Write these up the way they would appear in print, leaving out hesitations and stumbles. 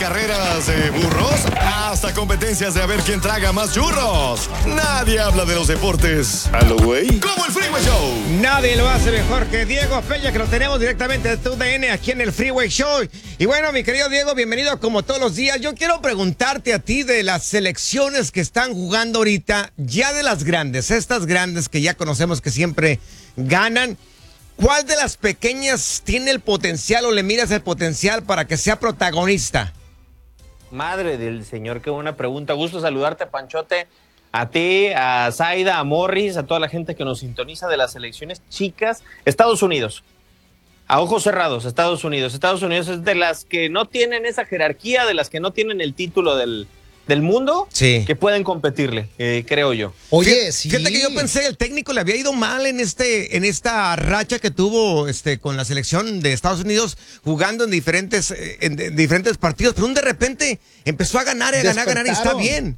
carreras de burros hasta competencias de a ver quién traga más churros. Nadie habla de los deportes a lo güey como el Freeway Show. Nadie lo hace mejor que Diego Peña, que lo tenemos directamente de TUDN aquí en el Freeway Show. Y bueno, mi querido Diego, bienvenido como todos los días. Yo quiero preguntarte a ti de las selecciones que están jugando ahorita, ya de las grandes, estas grandes que ya conocemos que siempre ganan. ¿Cuál de las pequeñas tiene el potencial o le miras el potencial para que sea protagonista? Madre del Señor, qué buena pregunta. Gusto saludarte, Panchote, a ti, a Zaida, a Morris, a toda la gente que nos sintoniza de las selecciones chicas. Estados Unidos, a ojos cerrados, Estados Unidos. Estados Unidos es de las que no tienen esa jerarquía, de las que no tienen el título del mundo, sí, que pueden competirle, creo yo. Oye, sí. Fíjate que yo pensé, el técnico le había ido mal en esta racha que tuvo con la selección de Estados Unidos, jugando en diferentes partidos, pero de repente empezó a ganar y está bien.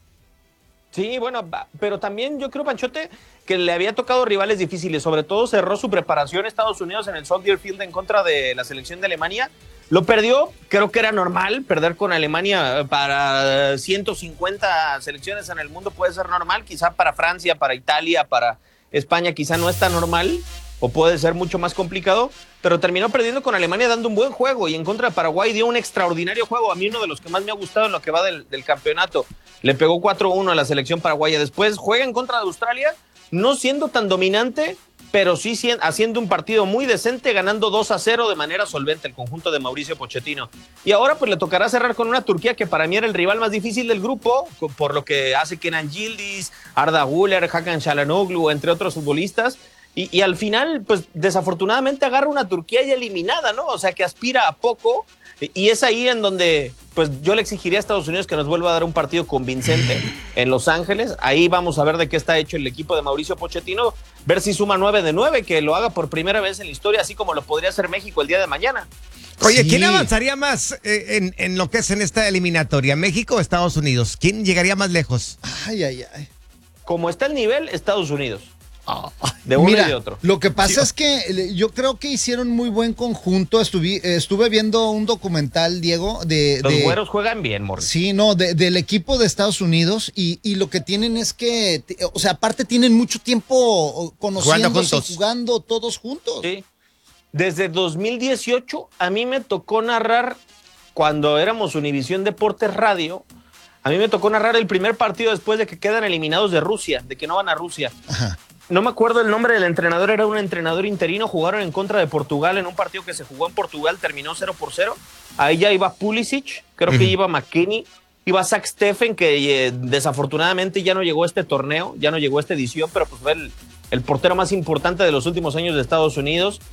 Sí, bueno, pero también yo creo, Panchote, que le había tocado rivales difíciles. Sobre todo cerró su preparación Estados Unidos en el Soldier Field en contra de la selección de Alemania. Lo perdió, creo que era normal perder con Alemania. Para 150 selecciones en el mundo puede ser normal, quizá para Francia, para Italia, para España quizá no es tan normal, o puede ser mucho más complicado, pero terminó perdiendo con Alemania dando un buen juego, y en contra de Paraguay dio un extraordinario juego. A mí uno de los que más me ha gustado en lo que va del campeonato. Le pegó 4-1 a la selección paraguaya. Después juega en contra de Australia, no siendo tan dominante, pero sí haciendo un partido muy decente, ganando 2-0 de manera solvente el conjunto de Mauricio Pochettino. Y ahora pues le tocará cerrar con una Turquía que para mí era el rival más difícil del grupo, por lo que hace Kenan Yildiz, Arda Güler, Hakan Çalhanoğlu, entre otros futbolistas. Y al final, pues desafortunadamente agarra una Turquía ya eliminada, ¿no? O sea, que aspira a poco. Y es ahí en donde pues yo le exigiría a Estados Unidos que nos vuelva a dar un partido convincente en Los Ángeles. Ahí vamos a ver de qué está hecho el equipo de Mauricio Pochettino, ver si suma 9 de 9, que lo haga por primera vez en la historia, así como lo podría hacer México el día de mañana. Oye, sí. ¿Quién avanzaría más en lo que es en esta eliminatoria? ¿México o Estados Unidos? ¿Quién llegaría más lejos? Ay. Como está el nivel, Estados Unidos. De uno y de otro. Lo que pasa es que yo creo que hicieron muy buen conjunto. Estuve viendo un documental, Diego, los güeros juegan bien, Morris. Sí, no, del equipo de Estados Unidos, y lo que tienen es que, o sea, aparte tienen mucho tiempo conociéndose y jugando todos juntos. Sí. Desde 2018 a mí me tocó narrar, cuando éramos Univisión Deportes Radio, a mí me tocó narrar el primer partido después de que quedan eliminados de Rusia, de que no van a Rusia. Ajá. No me acuerdo el nombre del entrenador, era un entrenador interino. Jugaron en contra de Portugal en un partido que se jugó en Portugal, terminó 0-0. Ahí ya iba Pulisic, creo que iba McKennie, iba Zach Steffen, que desafortunadamente ya no llegó a este torneo, ya no llegó a esta edición, pero pues fue el portero más importante de los últimos años de Estados Unidos.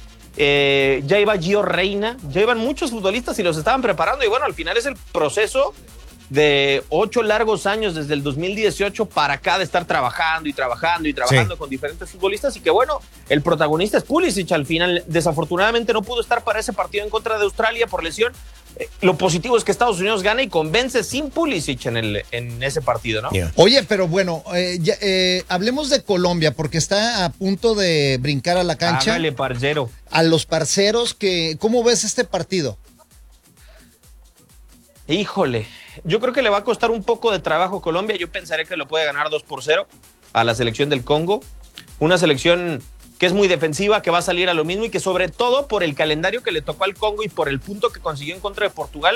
Ya iba Gio Reyna, ya iban muchos futbolistas y los estaban preparando. Y bueno, al final es el proceso de 8 largos años desde el 2018 para acá, de estar trabajando sí, con diferentes futbolistas, y que bueno, el protagonista es Pulisic. Al final desafortunadamente no pudo estar para ese partido en contra de Australia por lesión. Lo positivo es que Estados Unidos gana y convence sin Pulisic en ese partido, ¿no? Yeah. Oye, pero bueno, hablemos de Colombia, porque está a punto de brincar a la cancha. Hágale, parcero. A los parceros, ¿cómo ves este partido? Híjole, yo creo que le va a costar un poco de trabajo a Colombia. Yo pensaré que lo puede ganar 2-0 a la selección del Congo. Una selección que es muy defensiva, que va a salir a lo mismo, y que sobre todo por el calendario que le tocó al Congo y por el punto que consiguió en contra de Portugal,